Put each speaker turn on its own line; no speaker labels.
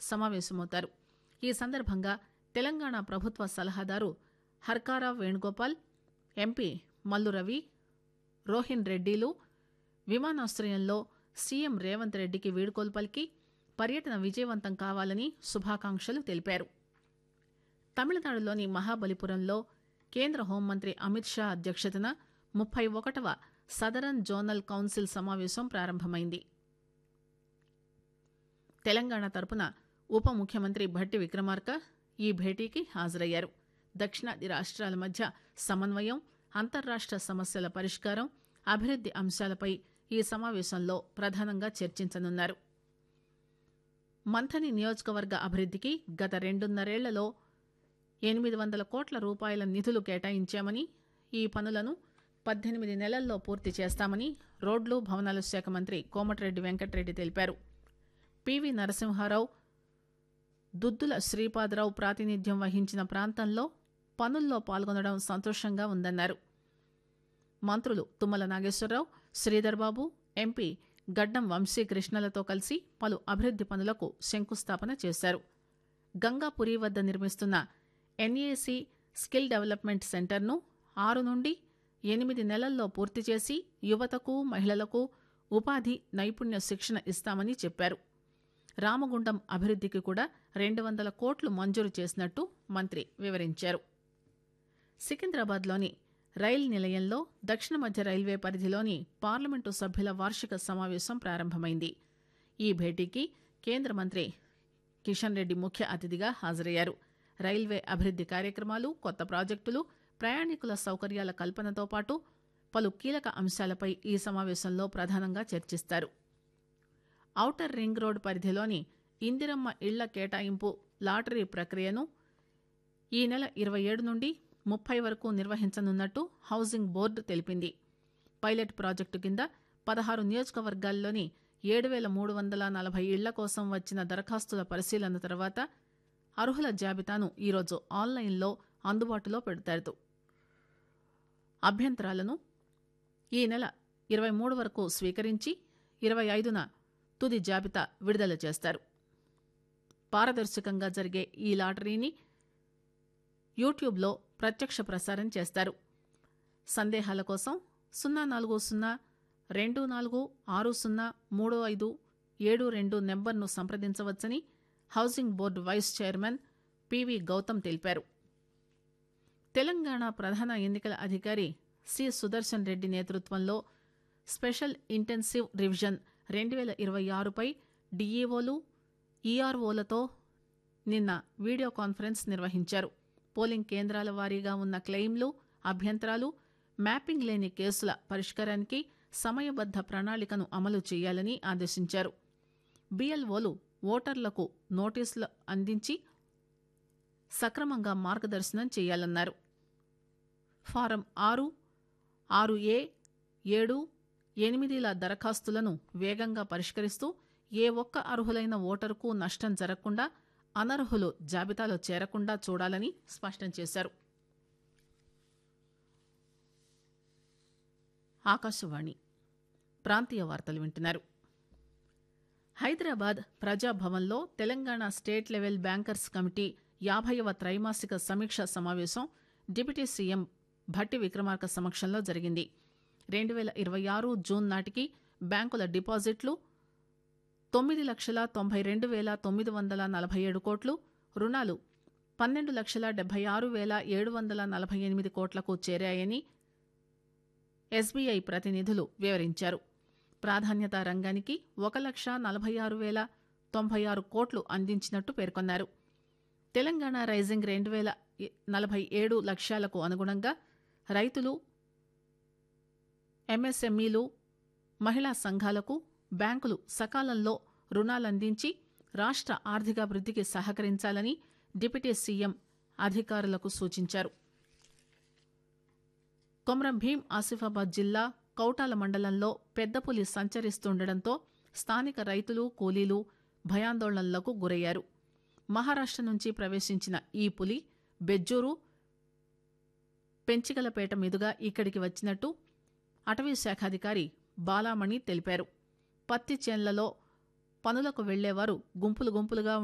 సమావేశమవుతారు. ఈ సందర్భంగా తెలంగాణ ప్రభుత్వ సలహాదారు హర్కారా వేణుగోపాల్, ఎంపీ మల్లు రవి, రోహిన్ రెడ్డిలు విమానాశ్రయంలో సీఎం రేవంత్ రెడ్డికి వీడ్కోలు పలికి పర్యటన విజయవంతం కావాలని శుభాకాంక్షలు తెలిపారు. తమిళనాడులోని మహాబలిపురంలో కేంద్ర హోంమంత్రి అమిత్ షా అధ్యక్షతన 31వ సదరన్ జోనల్ కౌన్సిల్ సమావేశం ప్రారంభమైంది. తెలంగాణ తరపున ఉప ముఖ్యమంత్రి భట్టి విక్రమార్క ఈ భేటీకి హాజరయ్యారు. దక్షిణాది రాష్ట్రాల మధ్య సమన్వయం, అంతర్రాష్ట్ర సమస్యల పరిష్కారం, అభివృద్ది అంశాలపై ఈ సమావేశంలో ప్రధానంగా చర్చించనున్నారు. మంథని నియోజకవర్గ అభివృద్దికి గత 2.5 ఏళ్లలో 800 కోట్ల రూపాయల నిధులు కేటాయించామని, ఈ పనులను 18 నెలల్లో పూర్తి చేస్తామని రోడ్లు, భవనాల శాఖ మంత్రి కోమటిరెడ్డి వెంకటరెడ్డి తెలిపారు. పివి నరసింహారావు, దుద్దుల శ్రీపాదరావు ప్రాతినిధ్యం వహించిన ప్రాంతంలో పనుల్లో పాల్గొనడం సంతోషంగా ఉందన్నారు. మంత్రులు తుమ్మల నాగేశ్వరరావు, శ్రీధర్ బాబు, ఎంపీ గడ్డం వంశీకృష్ణలతో కలిసి పలు అభివృద్ది పనులకు శంకుస్థాపన చేశారు. గంగాపురి వద్ద నిర్మిస్తున్న ఎన్ఏసీ స్కిల్ డెవలప్మెంట్ సెంటర్ను 6 నుండి 8 నెలల్లో పూర్తి చేసి యువతకు, మహిళలకు ఉపాధి, నైపుణ్య శిక్షణ ఇస్తామని చెప్పారు. రామగుండం అభివృద్దికి కూడా 200 కోట్లు మంజూరు చేసినట్టు మంత్రి వివరించారు. సికింద్రాబాద్లోని రైలు నిలయంలో దక్షిణ మధ్య రైల్వే పరిధిలోని పార్లమెంటు సభ్యుల వార్షిక సమావేశం ప్రారంభమైంది. ఈ భేటీకి కేంద్ర మంత్రి కిషన్ రెడ్డి ముఖ్య అతిథిగా హాజరయ్యారు. రైల్వే అభివృద్ది కార్యక్రమాలు, కొత్త ప్రాజెక్టులు, ప్రయాణికుల సౌకర్యాల కల్పనతో పాటు పలు కీలక అంశాలపై ఈ సమావేశంలో ప్రధానంగా చర్చిస్తారు. ఔటర్ రింగ్ రోడ్ పరిధిలోని ఇందిరమ్మ ఇళ్ల కేటాయింపు లాటరీ ప్రక్రియను ఈ నెల 27 నుండి 30 వరకు నిర్వహించనున్నట్టు హౌసింగ్ బోర్డు తెలిపింది. పైలట్ ప్రాజెక్టు కింద 16 నియోజకవర్గాల్లోని 7,340 ఇళ్ల కోసం వచ్చిన దరఖాస్తుల పరిశీలన తర్వాత అర్హుల జాబితాను ఈరోజు ఆన్లైన్లో అందుబాటులో పెడతారు. అభ్యంతరాలను ఈ నెల 23 వరకు స్వీకరించి 25న తుది జాబితా విడుదల చేస్తారు. పారదర్శకంగా జరిగే ఈ లాటరీని యూట్యూబ్లో ప్రత్యక్ష ప్రసారం చేస్తారు. సందేహాల కోసం 040-2460-3572 నెంబర్ను సంప్రదించవచ్చని housing board vice chairman PV Gautam తెలిపారు. తెలంగాణ ప్రధాన ఎన్నికల అధికారి సి సుదర్శన్ రెడ్డి నేతృత్వంలో స్పెషల్ ఇంటెన్సివ్ రివిజన్ 2026పై డీఈఓలు, ఈఆర్ఓలతో నిన్న వీడియో కాన్ఫరెన్స్ నిర్వహించారు. పోలింగ్ కేంద్రాల వారీగా ఉన్న క్లెయిమ్లు, అభ్యంతరాలు, మ్యాపింగ్ లేని కేసుల పరిష్కారానికి సమయబద్ద ప్రణాళికను అమలు చేయాలని ఆదేశించారు. బిఎల్ఓలు ఓటర్లకు నోటీసులు అందించి సక్రమంగా మార్గదర్శనం చేయాలన్నారు. ఫారం 6, 6A, 7, 8ల దరఖాస్తులను వేగంగా పరిష్కరిస్తూ ఏ ఒక్క అర్హులైన ఓటరుకు నష్టం జరగకుండా, అనర్హులు జాబితాలో చేరకుండా చూడాలని స్పష్టం చేశారు. ఆకాశవాణి ప్రాంతీయ వార్తలు వింటున్నారు. Hyderabad ప్రజాభవన్లో Telangana state level bankers committee 50వ త్రైమాసిక సమీక్ష సమావేశం డిప్యూటీ సీఎం భట్టి విక్రమార్క సమక్షంలో జరిగింది. 2026 జూన్ నాటికి బ్యాంకుల డిపాజిట్లు 9,92,947 కోట్లు, రుణాలు 12,76,748 కోట్లకు చేరాయని ఎస్బీఐ ప్రతినిధులు వివరించారు. ప్రాధాన్యతా రంగానికి 1,46,096 కోట్లు అందించినట్టు పేర్కొన్నారు. తెలంగాణ రైజింగ్ 2047 లక్ష్యాలకు అనుగుణంగా రైతులు, ఎంఎస్ఎంఈలు, మహిళా సంఘాలకు బ్యాంకులు సకాలంలో రుణాలందించి రాష్ట్ర ఆర్థికాభివృద్ధికి సహకరించాలని డిప్యూటీ సీఎం అధికారులకు సూచించారు. కొమ్రం భీం ఆసిఫాబాద్ జిల్లా కౌటాల మండలంలో పెద్దపులి సంచరిస్తుండటంతో స్థానిక రైతులు, కూలీలు భయాందోళనలకు గురయ్యారు. మహారాష్ట్ర నుంచి ప్రవేశించిన ఈ పులి బెజ్జూరు, పెంచికలపేట మీదుగా ఇక్కడికి వచ్చినట్టు అటవీ శాఖాధికారి బాలామణి తెలిపారు. పత్తి చేన్లలో పనులకు వెళ్లేవారు గుంపులుగా